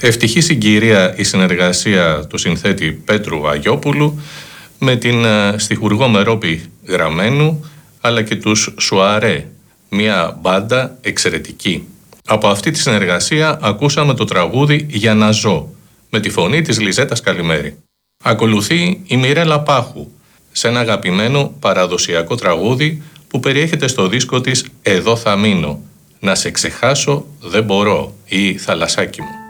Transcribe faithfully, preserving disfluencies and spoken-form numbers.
Ευτυχή συγκυρία η συνεργασία του συνθέτη Πέτρου Αγιόπουλου με την στιχουργό Μερόπη Γραμμένου, αλλά και τους Σουαρέ, μια μπάντα εξαιρετική. Από αυτή τη συνεργασία ακούσαμε το τραγούδι «Για να ζω» με τη φωνή της Λιζέτας Καλημέρη. Ακολουθεί η Μιρέλα Πάχου σε ένα αγαπημένο παραδοσιακό τραγούδι που περιέχεται στο δίσκο της «Εδώ θα μείνω», «Να σε ξεχάσω δεν μπορώ» ή «Θαλασσάκι μου».